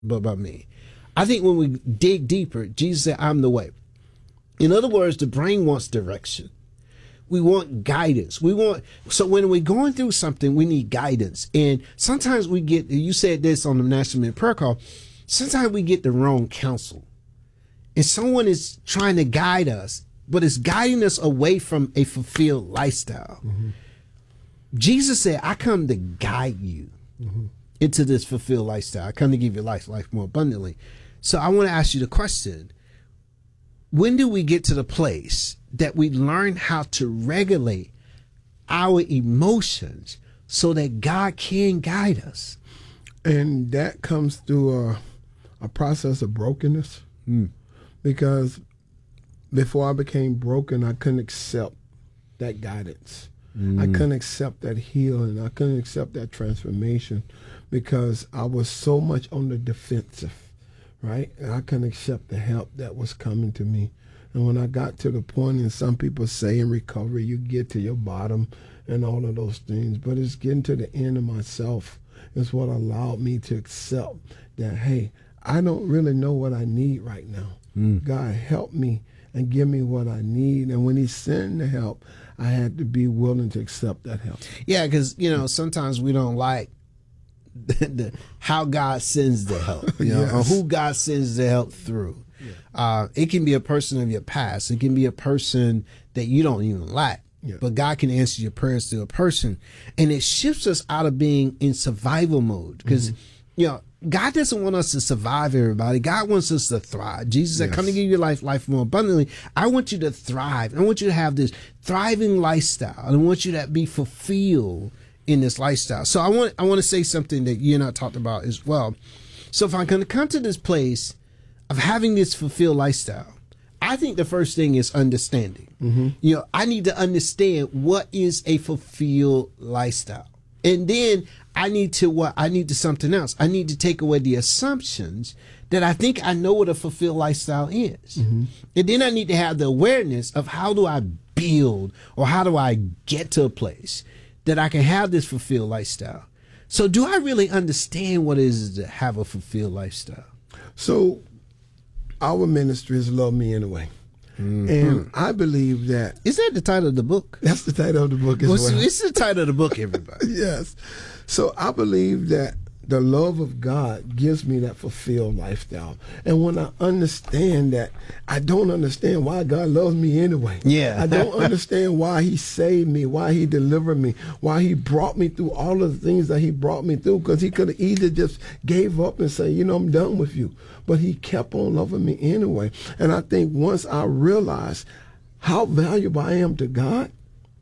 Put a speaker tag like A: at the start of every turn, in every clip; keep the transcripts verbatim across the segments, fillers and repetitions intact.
A: but by me. I think when we dig deeper, Jesus said, I'm the way. In other words, the brain wants direction. We want guidance. We want, so when we're going through something, we need guidance. And sometimes we get, you said this on the National Men Prayer Call, sometimes we get the wrong counsel. And someone is trying to guide us, but it's guiding us away from a fulfilled lifestyle. Mm-hmm. Jesus said, I come to guide you mm-hmm. into this fulfilled lifestyle. I come to give you life, life more abundantly. So I want to ask you the question, when do we get to the place that we learn how to regulate our emotions so that God can guide us?
B: And that comes through a, a process of brokenness. Mm. Because before I became broken, I couldn't accept that guidance. Mm. I couldn't accept that healing. I couldn't accept that transformation because I was so much on the defensive, right? And I couldn't accept the help that was coming to me. And when I got to the point, and some people say in recovery, you get to your bottom and all of those things, but it's getting to the end of myself is what allowed me to accept that, hey, I don't really know what I need right now. Mm. God, help me and give me what I need. And when he sent the help, I had to be willing to accept that help.
A: Yeah, because, you know, sometimes we don't like the, the, how God sends the help, you know, yes. or who God sends the help through. Yeah. Uh, it can be a person of your past. It can be a person that you don't even like. Yeah. But God can answer your prayers through a person. And it shifts us out of being in survival mode. Because, mm-hmm. you know, God doesn't want us to survive, everybody. God wants us to thrive. Jesus said, yes. come to give you life, life more abundantly. I want you to thrive. I want you to have this thriving lifestyle. I want you to be fulfilled in this lifestyle. So I want I want to say something that you and I talked about as well. So if I'm going to come to this place of having this fulfilled lifestyle, I think the first thing is understanding. Mm-hmm. You know, I need to understand what is a fulfilled lifestyle. And then I need to what? I need to something else. I need to take away the assumptions that I think I know what a fulfilled lifestyle is. Mm-hmm. And then I need to have the awareness of how do I build or how do I get to a place that I can have this fulfilled lifestyle. So do I really understand what it is to have a fulfilled lifestyle?
B: So our ministry is Love Me Anyway. Mm-hmm. And I believe that...
A: Is that the title of the book?
B: That's the title of the book as well.
A: well. It's the title of the book, everybody.
B: Yes. So I believe that the love of God gives me that fulfilled lifestyle. And when I understand that, I don't understand why God loves me anyway.
A: Yeah.
B: I don't understand why he saved me, why he delivered me, why he brought me through all of the things that he brought me through, because he could have either just gave up and say, you know, I'm done with you. But he kept on loving me anyway. And I think once I realized how valuable I am to God,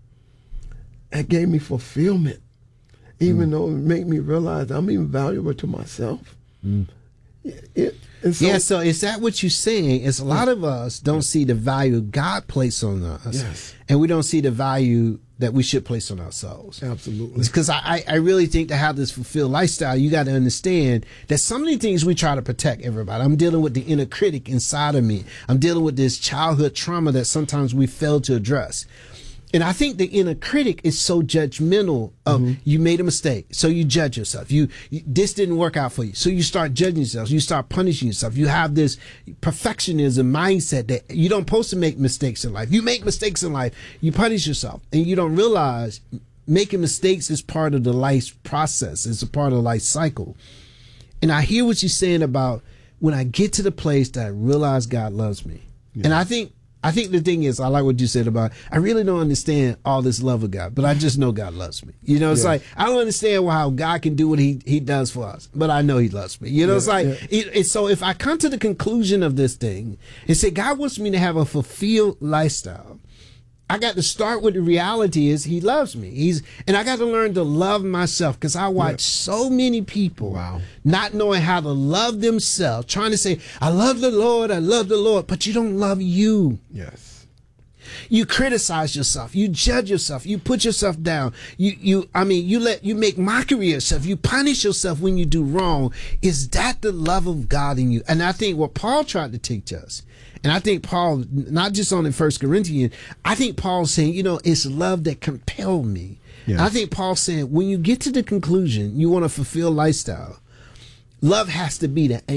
B: it gave me fulfillment. Even mm. though it made me realize I'm even valuable to myself. Mm. It, it, and so,
A: yeah, so is that what you're saying? Is a lot of us don't see the value God placed on us,
B: yes.
A: and we don't see the value that we should place on ourselves.
B: Absolutely.
A: Because I, I really think to have this fulfilled lifestyle, you got to understand that some of the things we try to protect, everybody. I'm dealing with the inner critic inside of me. I'm dealing with this childhood trauma that sometimes we fail to address. And I think the inner critic is so judgmental of mm-hmm. you made a mistake. So you judge yourself. You, you this didn't work out for you. So you start judging yourself. You start punishing yourself. You have this perfectionism mindset that you don't supposed to make mistakes in life. You make mistakes in life. You punish yourself. And you don't realize making mistakes is part of the life process. It's a part of the life cycle. And I hear what you're saying about when I get to the place that I realize God loves me. Yeah. And I think I think the thing is, I like what you said about, I really don't understand all this love of God, but I just know God loves me. You know, it's yeah. like, I don't understand how God can do what he, he does for us, but I know he loves me. You know, yeah, it's like, yeah. it, it, so if I come to the conclusion of this thing and say, God wants me to have a fulfilled lifestyle, I got to start with the reality is he loves me. He's, and I got to learn to love myself because I watch yeah. so many people
B: wow.
A: not knowing how to love themselves, trying to say, I love the Lord, I love the Lord, but you don't love you.
B: Yes.
A: You criticize yourself. You judge yourself. You put yourself down. You, you, I mean, you let, you make mockery of yourself. You punish yourself when you do wrong. Is that the love of God in you? And I think what Paul tried to teach us, and I think Paul, not just on in First Corinthians, I think Paul's saying, you know, it's love that compelled me. Yes. I think Paul's saying, when you get to the conclusion, you want to fulfill lifestyle, Love has to be the